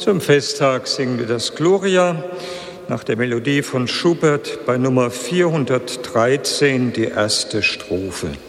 Zum Festtag singen wir das Gloria nach der Melodie von Schubert bei Nummer 413, die erste Strophe.